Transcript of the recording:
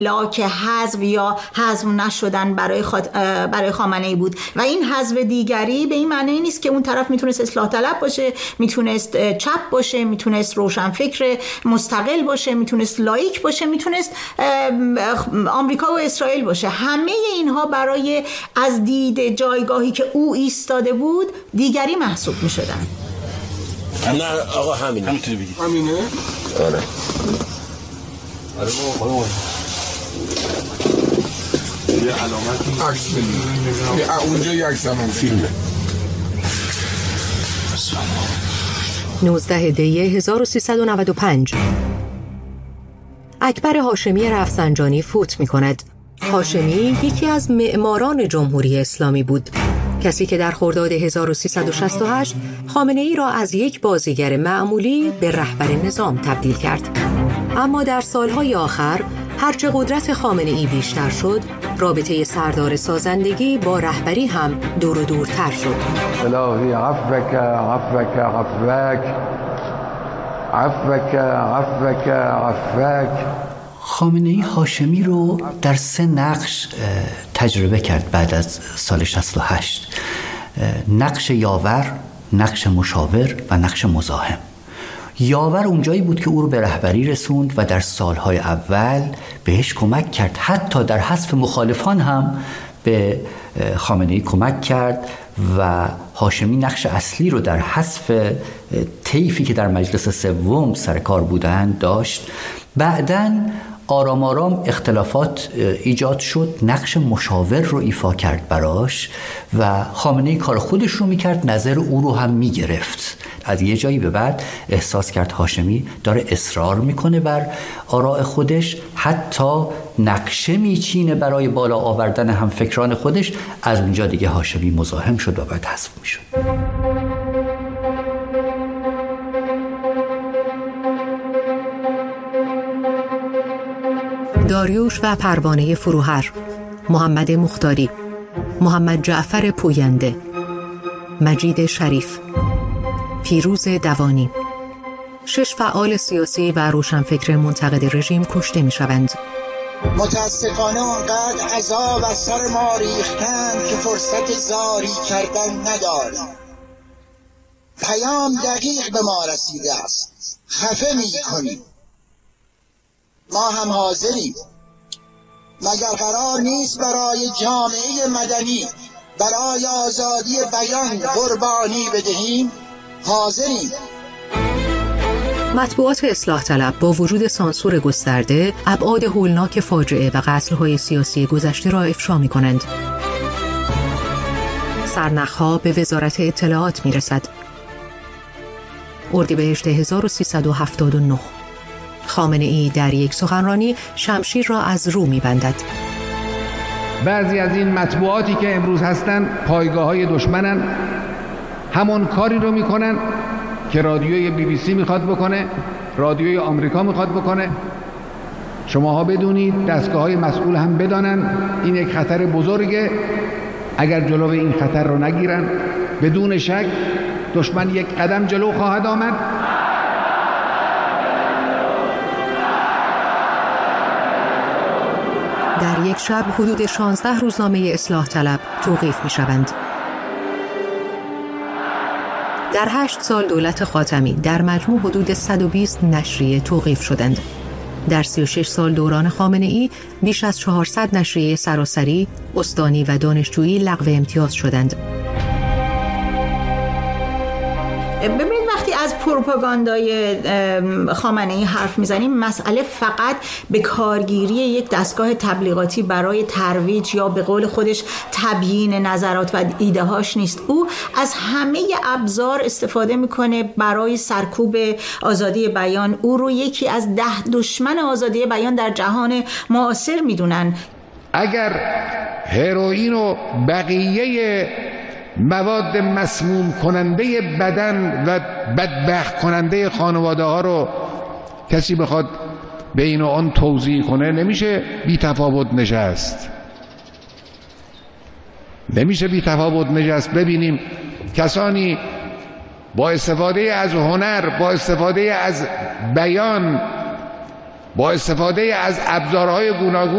لاک حذف یا حذف نشدن برای خامنه‌ای بود و این حذف دیگری به این معنی نیست که اون طرف میتونست اصلاح طلب باشه، میتونست چپ باشه، میتونست روشنفکر مستقل باشه، میتونست لایک باشه، میتونست آمریکا و اسرائیل باشه. همه اینها برای از دید جایگاهی که او ایستاده بود دیگری محسوب میشدن. نه آقا همینه. همینه؟ آره. یه علامت عکس بدید. اونجا یک زمان فیلمه. 19 دی 1395 اکبر هاشمی رفسنجانی فوت می کند. هاشمی یکی از معماران جمهوری اسلامی بود، کسی که در خرداد 1368 خامنه‌ای را از یک بازیگر معمولی به رهبر نظام تبدیل کرد. اما در سالهای آخر هرچه قدرت خامنه‌ای بیشتر شد، رابطه سردار سازندگی با رهبری هم دور و دورتر شد. الهی عفوک عفوک عفوک عفوک عفوک عفوک. خامنه‌ای هاشمی رو در 3 نقش تجربه کرد بعد از سال 68: نقش یاور، نقش مشاور و نقش مزاحم. یاور اونجایی بود که او رو به رهبری رسوند و در سالهای اول بهش کمک کرد، حتی در حذف مخالفان هم به خامنه‌ای کمک کرد و هاشمی نقش اصلی رو در حذف طیفی که در مجلس سوم سر کار بودند داشت. بعداً آرام آرام اختلافات ایجاد شد، نقش مشاور رو ایفا کرد براش و خامنه‌ای کار خودش رو میکرد، نظر او رو هم میگرفت. از یه جایی به بعد احساس کرد هاشمی داره اصرار میکنه بر آراء خودش، حتی نقشه میچینه برای بالا آوردن هم فکران خودش. از اونجا دیگه هاشمی مزاحم شد و بعد حذف میشد. داریوش و پروانه فروهر، محمد مختاری، محمد جعفر پوینده، مجید شریف، پیروز دوانی. 6 فعال سیاسی و روشنفکر منتقد رژیم کشته می شوند. متاسفانه اونقدر عذاب از سر ما ریختند که فرصت زاری کردن نداریم. پیام دقیق به ما رسیده است. خفه می کنیم. ما هم حاضریم. مگر قرار نیست برای جامعه مدنی، برای آزادی بیان قربانی بدهیم؟ حاضریم. مطبوعات اصلاح طلب با وجود سانسور گسترده ابعاد هولناک فاجعه و قتل‌های سیاسی گذشته را افشا می‌کنند. سرنخ‌ها به وزارت اطلاعات می‌رسد. اردیبهشت 1379 خامنه‌ای در یک سخنرانی شمشیر را از رو می‌بندد. بعضی از این مطبوعاتی که امروز هستن پایگاه‌های دشمنن، همون کاری رو میکنن که رادیوی BBC میخواد بکنه، رادیوی آمریکا میخواد بکنه. شماها بدونید، دستگاه‌های مسئول هم بدانن این یک خطر بزرگه. اگر جلو این خطر رو نگیرن، بدون شک دشمن یک قدم جلو خواهد آمد. در یک شب حدود 16 روزنامه اصلاح طلب توقیف می شوند. در 8 سال دولت خاتمی در مجموع حدود 120 نشریه توقیف شدند. در 36 سال دوران خامنه‌ای بیش از 400 نشریه سراسری، استانی و دانشجویی لغو امتیاز شدند. ببینید، وقتی از پروپاگاندای خامنه‌ای حرف میزنیم، مسئله فقط به کارگیری یک دستگاه تبلیغاتی برای ترویج یا به قول خودش تبیین نظرات و ایده هاش نیست. او از همه ابزار استفاده میکنه برای سرکوب آزادی بیان. او رو یکی از 10 دشمن آزادی بیان در جهان معاصر میدونن. اگر هروئین و بقیه مواد مسموم کننده بدن و بدبخت کننده خانواده ها رو کسی بخواد به این و آن توضیح کنه، نمیشه بی تفاوت نشست. نمیشه بی تفاوت نشست. ببینیم کسانی با استفاده از هنر، با استفاده از بیان با استفاده از ابزارهای گوناگون